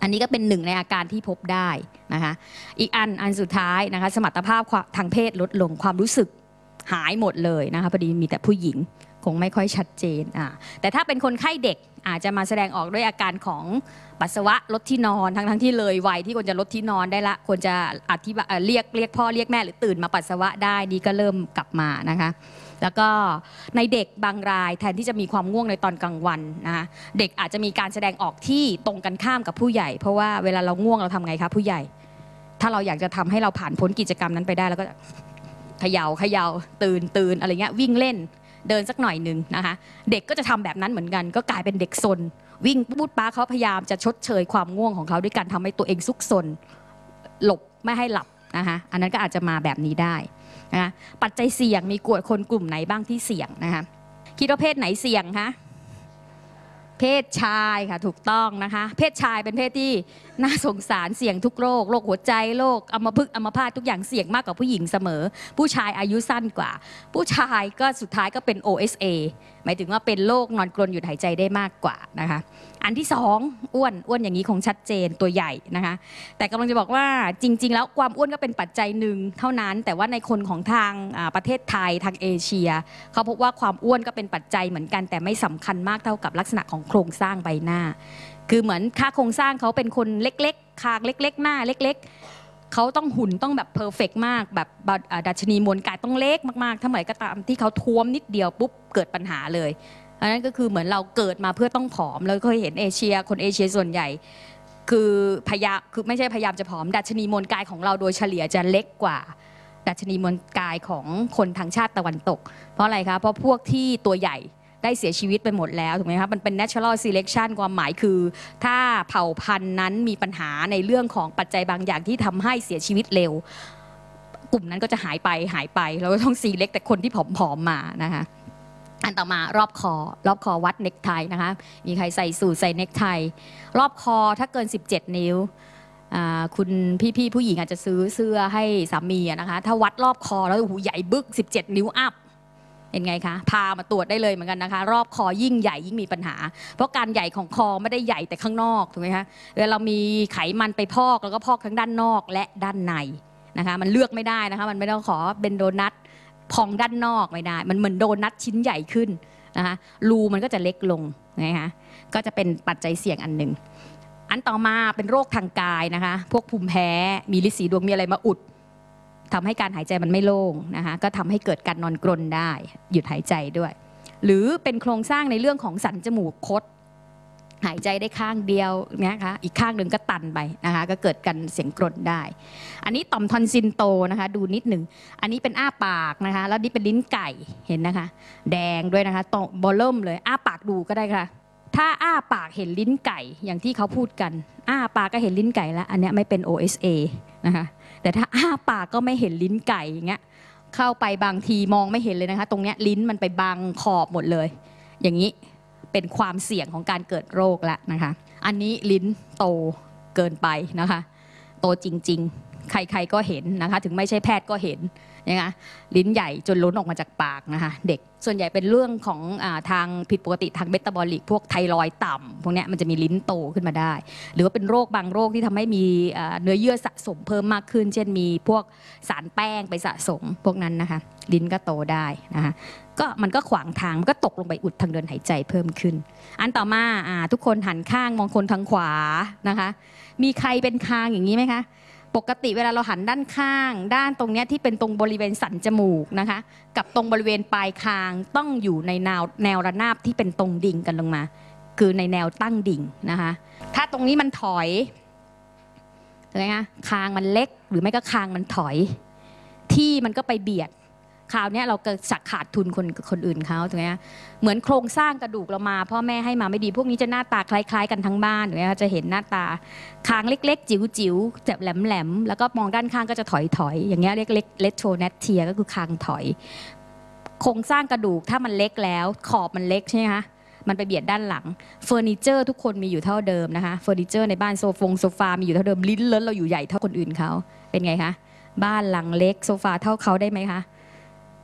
นนี้ก็เป็นหนึ่งในอาการที่พบได้นะคะอีกอันสุดท้ายนะคะสมรรถภาพทางเพศลดลงความรู้สึกหายหมดเลยนะคะพอดีมีแต่ผู้หญิงคงไม่ค่อยชัดเจนแต่ถ้าเป็นคนไข้เด็กอาจจะมาแสดงออกด้วยอาการของปัสสาวะลดที่นอนทั้งที่เลยวัยที่ควรจะลดที่นอนได้ละควรจะอธิบายเรียกพ่อเรียกแม่หรือตื่นมาปัสสาวะได้นี่ก็เริ่มกลับมานะคะแล้วก็ในเด็กบางรายแทนที่จะมีความง่วงในตอนกลางวันนะคะเด็กอาจจะมีการแสดงออกที่ตรงกันข้ามกับผู้ใหญ่เพราะว่าเวลาเราง่วงเราทำไงคะผู้ใหญ่ถ้าเราอยากจะทำให้เราผ่านพ้นกิจกรรมนั้นไปได้แล้วก็เขย่าตื่นอะไรเงี้ยวิ่งเล่นเดินสักหน่อยหนึ่งนะคะเด็กก็จะทำแบบนั้นเหมือนกันก็กลายเป็นเด็กซนวิ่งปุ๊บป้าเขาพยายามจะชดเชยความง่วงของเขาด้วยการทำให้ตัวเองซุกซนหลบไม่ให้หลับนะคะอันนั้นก็อาจจะมาแบบนี้ได้นะคะปัจจัยเสี่ยงมีคนกลุ่มไหนบ้างที่เสี่ยงนะคะคิดว่าเพศไหนเสี่ยงคะเพศชายค่ะถูกต้องนะคะเพศชายเป็นเพศที่น่าสงสารเสี่ยงทุกโรคหัวใจโรคอัมพฤกษ์อัมพาตทุกอย่างเสี่ยงมากกว่าผู้หญิงเสมอผู้ชายอายุสั้นกว่าผู้ชายก็สุดท้ายก็เป็น OSA หมายถึงว่าเป็นโรคนอนกรนหยุดหายใจได้มากกว่านะคะอันที่2อ้วนอย่างนี้คงชัดเจนตัวใหญ่นะคะแต่กำลังจะบอกว่าจริงๆแล้วความอ้วนก็เป็นปัจจัยหนึ่งเท่านั้นแต่ว่าในคนของทางประเทศไทยทางเอเชียเขาพบว่าความอ้วนก็เป็นปัจจัยเหมือนกันแต่ไม่สำคัญมากเท่ากับลักษณะของโครงสร้างใบหน้าคือเหมือนค่าโครงสร้างเขาเป็นคนเล็กๆคางเล็กๆหน้าเล็กๆเขาต้องหุ่นต้องแบบเพอร์เฟกต์มากแบบดัชนีมวลกายต้องเล็กมากๆถ้าเมื่อไหร่ก็ตามที่เขาท้วมนิดเดียวปุ๊บเกิดปัญหาเลยอันนั้นก็คือเหมือนเราเกิดมาเพื่อต้องผอมแล้วเคยเห็นคนเอเชียส่วนใหญ่คือไม่ใช่พยายามจะผอมดัชนีมวลกายของเราโดยเฉลี่ยจะเล็กกว่าดัชนีมวลกายของคนทางชาติตะวันตกเพราะอะไรคะเพราะพวกที่ตัวใหญ่ได้เสียชีวิตไปหมดแล้วถูกไหมครับมันเป็น natural selection ความหมายคือถ้าเผ่าพันธุ์นั้นมีปัญหาในเรื่องของปัจจัยบางอย่างที่ทำให้เสียชีวิตเร็วกลุ่มนั้นก็จะหายไปเราก็ต้องselectแต่คนที่ผอมๆมานะคะอันต่อมารอบคอวัดเน็กไทนะคะมีใครใส่สูทใส่เน็กไทรอบคอถ้าเกิน17 นิ้วคุณพี่ผู้หญิงอาจจะซื้อเสื้อให้สามีนะคะถ้าวัดรอบคอแล้วโอ้โหใหญ่บึก17 นิ้วอัพเป็นไงคะพามาตรวจได้เลยเหมือนกันนะคะรอบคอยิ่งใหญ่ยิ่งมีปัญหาเพราะการใหญ่ของคอไม่ได้ใหญ่แต่ข้างนอกถูกไหมคะเวลาเรามีไขมันไปพอกแล้วก็พอกทั้งด้านนอกและด้านในนะคะมันเลือกไม่ได้นะคะมันไม่ต้องขอเป็นโดนัทพองด้านนอกไม่ได้มันเหมือนโดนัทชิ้นใหญ่ขึ้นนะคะรูมันก็จะเล็กลงนะคะก็จะเป็นปัจจัยเสี่ยงอันหนึ่งอันต่อมาเป็นโรคทางกายนะคะพวกภูมิแพ้มีฤทธิ์สีดวงมีอะไรมาอุดทำให้การหายใจมันไม่โล่งนะคะก็ทำให้เกิดการนอนกรนได้หยุดหายใจด้วยหรือเป็นโครงสร้างในเรื่องของสันจมูกคดหายใจได้ข้างเดียวนะคะอีกข้างหนึ่งก็ตันไปนะคะก็เกิดการเสียงกรนได้อันนี้ต่อมทอนซิลโตนะคะดูนิดหนึ่งอันนี้เป็นอ้าปากนะคะแล้วนี่เป็นลิ้นไก่เห็นนะคะแดงด้วยนะคะโตบอลเริ่มเลยอ้าปากดูก็ได้ค่ะถ้าอ้าปากเห็นลิ้นไก่อย่างที่เขาพูดกันอ้าปากก็เห็นลิ้นไก่แล้วอันนี้ไม่เป็น OSA นะคะแต่ถ้าอ้าปากก็ไม่เห็นลิ้นไก่อย่างเงี้ยเข้าไปบางทีมองไม่เห็นเลยนะคะตรงเนี้ยลิ้นมันไปบังขอบหมดเลยอย่างนี้เป็นความเสี่ยงของการเกิดโรคแล้วนะคะอันนี้ลิ้นโตเกินไปนะคะโตจริงๆใครๆก็เห็นนะคะถึงไม่ใช่แพทย์ก็เห็นนะคะลิ้นใหญ่จนล้นออกมาจากปากนะคะเด็กส่วนใหญ่เป็นเรื่องของทางผิดปกติทางเมตาบอลิกพวกไทรอยด์ต่ำพวกนี้มันจะมีลิ้นโตขึ้นมาได้หรือว่าเป็นโรคบางโรคที่ทำให้มีเนื้อเยื่อสะสมเพิ่มมากขึ้นเช่นมีพวกสารแป้งไปสะสมพวกนั้นนะคะลิ้นก็โตได้นะคะก็มันก็ขวางทางมันก็ตกลงไปอุดทางเดินหายใจเพิ่มขึ้นอันต่อมาทุกคนหันข้างมองคนทางขวานะคะมีใครเป็นคางอย่างนี้ไหมคะปกติเวลาเราหันด้านข้างด้านตรงนี้ที่เป็นตรงบริเวณสันจมูกนะคะกับตรงบริเวณปลายคางต้องอยู่ในแนวระนาบที่เป็นตรงดิ่งกันลงมาคือในแนวตั้งดิ่งนะคะถ้าตรงนี้มันถอยเห็นไหมคะคางมันเล็กหรือไม่ก็คางมันถอยที่มันก็ไปเบียดคราวนี้เราเกิดขาดทุนคนอื่นเขาถูกไหมคะเหมือนโครงสร้างกระดูกเรามาพ่อแม่ให้มาไม่ดีพวกนี้จะหน้าตาคล้ายๆกันทั้งบ้านถูกไหมคะจะเห็นหน้าตาคางเล็กๆจิ๋วๆแบบแหลมๆแล้วก็มองด้านข้างก็จะถอยอย่างเงี้ยเรียกเลตโทเนตเทียก็คือคางถอยโครงสร้างกระดูกถ้ามันเล็กแล้วขอบมันเล็กใช่ไหมคะมันไปเบียดด้านหลังเฟอร์นิเจอร์ทุกคนมีอยู่เท่าเดิมนะคะเฟอร์นิเจอร์ในบ้านโซฟามีอยู่เท่าเดิมลิ้นเลิ้นเราอยู่ใหญ่เท่าคนอื่นเขาเป็นไงคะบ้านหลังเล็กโซฟาเท่าเขาได้ไหมคะ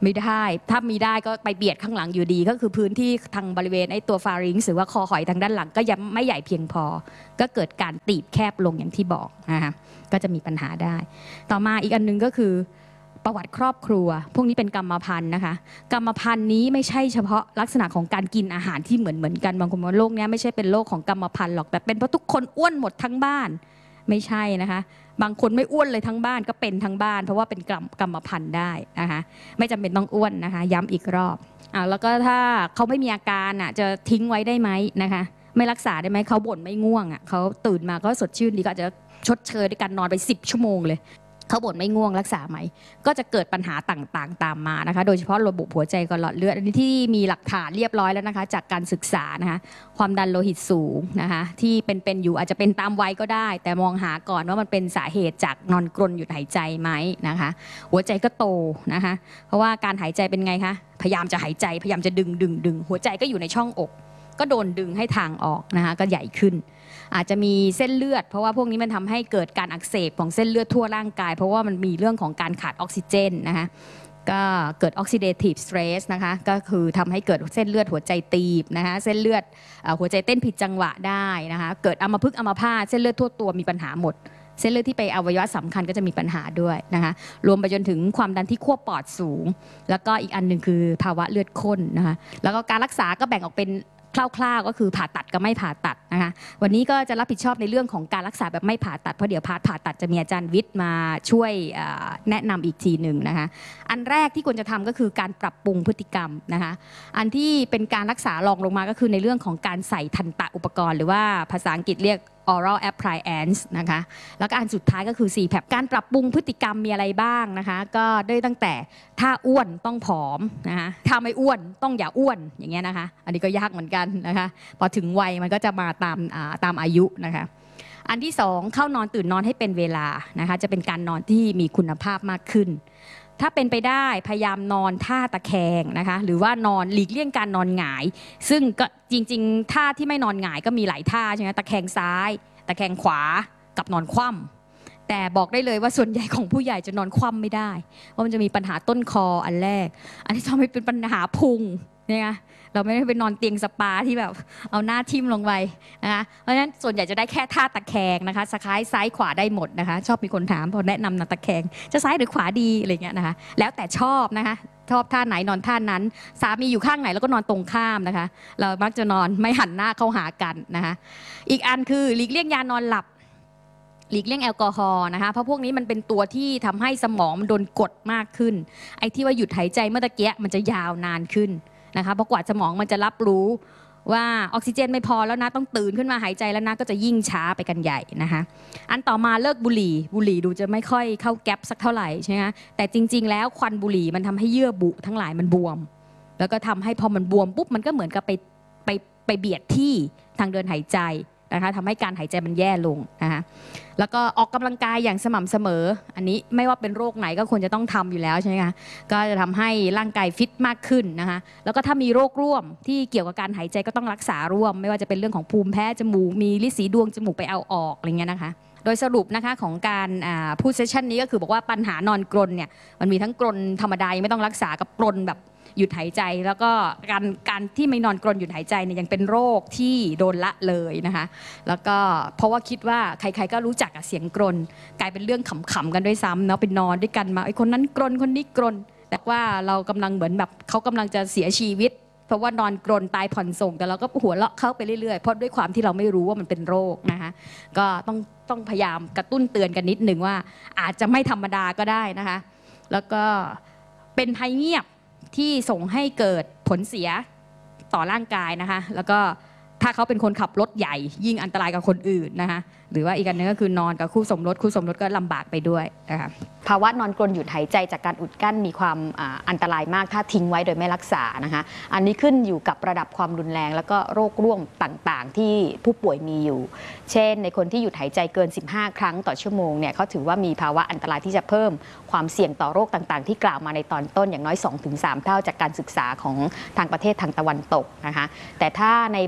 ไม่ได้ถ้ามีได้ก็ไปเบียดข้างหลังอยู่ดีก็คือพื้นที่ทางบริเวณไอ้ตัวฟาริงซ์หรือว่าคอหอยทางด้านหลังก็ยังไม่ใหญ่เพียงพอก็เกิดการตีบแคบลงอย่างที่บอกนะคะก็จะมีปัญหาได้ต่อมาอีกอันนึงก็คือประวัติครอบครัวพวกนี้เป็นกรรมพันธุ์นะคะกรรมพันธุ์นี้ไม่ใช่เฉพาะลักษณะของการกินอาหารที่เหมือนกันบางคนว่าโรคนี้ไม่ใช่เป็นโรคของกรรมพันธุ์หรอกแต่เป็นเพราะทุกคนอ้วนหมดทั้งบ้านไม่ใช่นะคะบางคนไม่อ้วนเลยทั้งบ้านก็เป็นทั้งบ้านเพราะว่าเป็นกรรมพันธุ์ได้นะคะไม่จำเป็นต้องอ้วนนะคะย้ำอีกรอบแล้วก็ถ้าเขาไม่มีอาการจะทิ้งไว้ได้ไหมนะคะไม่รักษาได้ไหมเขาบ่นไม่ง่วงเขาตื่นมาก็สดชื่นดีก็อาจจะชดเชยด้วยการนอนไป10 ชั่วโมงเลยเขาบ่นไม่ง่วงรักษาไหมก็จะเกิดปัญหาต่างๆตามมานะคะโดยเฉพาะระบบหัวใจกับหลอดเลือดอันนี้ที่มีหลักฐานเรียบร้อยแล้วนะคะจากการศึกษานะคะความดันโลหิตสูงนะคะที่เป็นอยู่อาจจะเป็นตามวัยก็ได้แต่มองหาก่อนว่ามันเป็นสาเหตุจากนอนกรนหยุดหายใจไหมนะคะหัวใจก็โตนะคะเพราะว่าการหายใจเป็นไงคะพยายามจะหายใจพยายามจะดึงหัวใจก็อยู่ในช่องอกก็โดนดึงให้ทางออกนะคะก็ใหญ่ขึ้นอาจจะมีเส้นเลือดเพราะว่าพวกนี้มันทำให้เกิดการอักเสบของเส้นเลือดทั่วร่างกายเพราะว่ามันมีเรื่องของการขาดออกซิเจนนะคะก็เกิด oxidative stress นะคะก็คือทำให้เกิดเส้นเลือดหัวใจตีบนะคะเส้นเลือดหัวใจเต้นผิดจังหวะได้นะคะเกิดอัมพฤกษ์อัมพาตเส้นเลือดทั่วตัวมีปัญหาหมดเส้นเลือดที่ไปอวัยวะสำคัญก็จะมีปัญหาด้วยนะคะรวมไปจนถึงความดันที่ขั้วปอดสูงแล้วก็อีกอันหนึ่งคือภาวะเลือดข้นนะคะแล้วก็การรักษาก็แบ่งออกเป็นคร่าวๆก็คือผ่าตัดกับไม่ผ่าตัดนะคะวันนี้ก็จะรับผิดชอบในเรื่องของการรักษาแบบไม่ผ่าตัดเพราะเดี๋ยวผ่าตัดจะมีอาจารย์วิทย์มาช่วยแนะนำอีกทีหนึ่งนะคะอันแรกที่ควรจะทำก็คือการปรับปรุงพฤติกรรมนะคะอันที่เป็นการรักษารองลงมาก็คือในเรื่องของการใส่ทันตะอุปกรณ์หรือว่าภาษาอังกฤษเรียก oral appliance นะคะแล้วก็อันสุดท้ายก็คือ CPAP การปรับปรุงพฤติกรรมมีอะไรบ้างนะคะก็ได้ตั้งแต่ถ้าอ้วนต้องผอมนะคะถ้าไม่อ้วนต้องอย่าอ้วนอย่างเงี้ยนะคะอันนี้ก็ยากเหมือนกันนะคะพอถึงวัยมันก็จะมาตามอายุนะคะอันที่สองเข้านอนตื่นนอนให้เป็นเวลานะคะจะเป็นการนอนที่มีคุณภาพมากขึ้นถ้าเป็นไปได้พยายามนอนท่าตะแคงนะคะหรือว่านอนหลีกเลี่ยงการนอนหงายซึ่งก็จริงๆท่าที่ไม่นอนหงายก็มีหลายท่าใช่ไหมตะแคงซ้ายตะแคงขวากับนอนคว่ำแต่บอกได้เลยว่าส่วนใหญ่ของผู้ใหญ่จะนอนคว่ำไม่ได้เพราะมันจะมีปัญหาต้นคออันแรกอันที่ทำให้เป็นปัญหาพุงเนี่ยเราไม่ได้ไปนอนเตียงสปาที่แบบเอาหน้าทิ่มลงไปนะคะเพราะฉะนั้นส่วนใหญ่จะได้แค่ท่าตะแคงนะคะซ้ายขวาได้หมดนะคะชอบมีคนถามพอแนะนำนอนตะแคงจะซ้ายหรือขวาดีอะไรเงี้ยนะคะแล้วแต่ชอบนะคะชอบท่าไหนนอนท่านั้นสามีอยู่ข้างไหนแล้วก็นอนตรงข้ามนะคะเรามักจะนอนไม่หันหน้าเข้าหากันนะคะอีกอันคือหลีกเลี่ยงยานอนหลับหลีกเลี่ยงแอลกอฮอล์นะคะเพราะพวกนี้มันเป็นตัวที่ทำให้สมองมันโดนกดมากขึ้นไอ้ที่ว่าหยุดหายใจเมื่อตะเกียมันจะยาวนานขึ้นนะคะเพราะกว่าสมองมันจะรับรู้ว่าออกซิเจนไม่พอแล้วนะต้องตื่นขึ้นมาหายใจแล้วนะก็จะยิ่งช้าไปกันใหญ่นะคะอันต่อมาเลิกบุหรี่ดูจะไม่ค่อยเข้าแก๊ปสักเท่าไหร่ใช่ไหมแต่จริงๆแล้วควันบุหรี่มันทำให้เยื่อบุทั้งหลายมันบวมแล้วก็ทำให้พอมันบวมปุ๊บมันก็เหมือนกับไปเบียดที่ทางเดินหายใจนะคะทำให้การหายใจมันแย่ลงนะคะแล้วก็ออกกำลังกายอย่างสม่ำเสมออันนี้ไม่ว่าเป็นโรคไหนก็ควรจะต้องทำอยู่แล้วใช่ไหมคะก็จะทำให้ร่างกายฟิตมากขึ้นนะคะแล้วก็ถ้ามีโรคร่วมที่เกี่ยวกับการหายใจก็ต้องรักษาร่วมไม่ว่าจะเป็นเรื่องของภูมิแพ้จมูกมีฤทธิ์สีดวงจมูกไปเอาออกอะไรเงี้ยนะคะโดยสรุปนะคะของการพูดเซสชันนี้ก็คือบอกว่าปัญหานอนกรนเนี่ยมันมีทั้งกรนธรรมดาไม่ต้องรักษากับกรนแบบหยุดหายใจแล้วก็การที่ไม่นอนกรนหยุดหายใจเนี่ยยังเป็นโรคที่โดนละเลยนะคะแล้วก็เพราะว่าคิดว่าใครๆก็รู้จักเสียงกรนกลายเป็นเรื่องขำๆกันด้วยซ้ำเนาะไปนอนด้วยกันมาไอ้คนนั้นกรนคนนี้กรนแต่ว่าเรากำลังเหมือนแบบเขากำลังจะเสียชีวิตเพราะว่านอนกรนตายผ่อนส่งแต่เราก็หัวเราะเข้าไปเรื่อยๆเพราะด้วยความที่เราไม่รู้ว่ามันเป็นโรคนะคะก็ต้องพยายามกระตุ้นเตือนกันนิดนึงว่าอาจจะไม่ธรรมดาก็ได้นะคะแล้วก็เป็นภัยเงียบที่ส่งให้เกิดผลเสียต่อร่างกายนะคะแล้วก็ถ้าเขาเป็นคนขับรถใหญ่ยิ่งอันตรายกับคนอื่นนะคะหรือว่าอีกอันนึงก็คือนอนกับคู่สมรสก็ลำบากไปด้วยนะคะภาวะนอนกรนหยุดหายใจจากการอุดกั้นมีความอันตรายมากถ้าทิ้งไว้โดยไม่รักษานะคะอันนี้ขึ้นอยู่กับระดับความรุนแรงแล้วก็โรคร่วมต่างๆที่ผู้ป่วยมีอยู่เช่นในคนที่หยุดหายใจเกิน15ครั้งต่อชั่วโมงเนี่ยเขาถือว่ามีภาวะอันตรายที่จะเพิ่มความเสี่ยงต่อโรคต่างๆที่กล่าวมาในตอนต้นอย่างน้อย 2-3 เท่าจากการศึกษาของทางประเทศทางตะวันตกนะคะแต่ถ้าในบางกร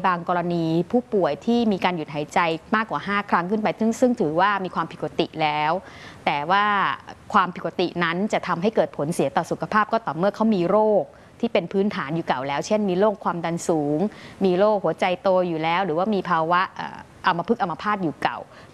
ณีผู้ป่วยที่มีการหยุดหายใจมากกว่า5 ครั้งขึ้นไปซึ่งถือว่ามีความผิดปกติแล้ว แต่ว่าความผิดปกตินั้นจะทำให้เกิดผลเสียต่อสุขภาพก็ต่อเมื่อเขามีโรคที่เป็นพื้นฐานอยู่เก่าแล้ว เช่นมีโรคความดันสูงมีโรคหัวใจโตอยู่แล้วหรือว่ามีภาวะอัมพฤกษ์อัมพาตอยู่เก่า